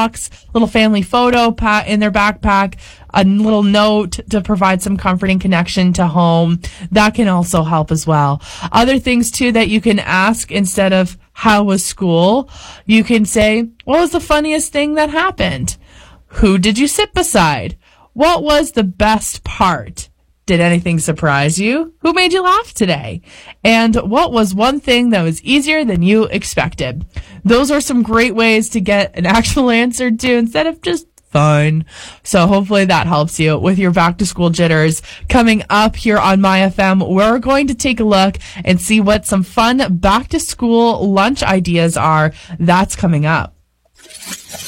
box, little family photo in their backpack, a little note to provide some comforting connection to home. That can also help as well. Other things too that you can ask instead of how was school, you can say, what was the funniest thing that happened? Who did you sit beside? What was the best part? Did anything surprise you? Who made you laugh today? And what was one thing that was easier than you expected? Those are some great ways to get an actual answer to instead of just fun. So hopefully that helps you with your back to school jitters. Coming up here on My FM, we're going to take a look and see what some fun back to school lunch ideas are. That's coming up.